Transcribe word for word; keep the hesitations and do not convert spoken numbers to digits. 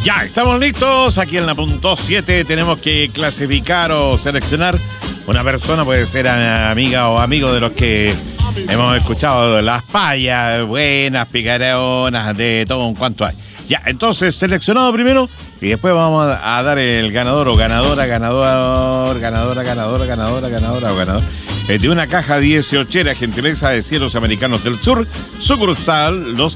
Ya, estamos listos. Aquí en la punto siete tenemos que clasificar o seleccionar una persona, puede ser amiga o amigo de los que hemos escuchado, las payas, buenas, picaronas, de todo un cuanto hay. Ya, entonces seleccionado primero y después vamos a, a dar el ganador o ganadora, ganador, ganadora, ganadora, ganadora, ganadora o ganador eh, de una caja dieciochera gentileza de Cielos Americanos del Sur, sucursal Los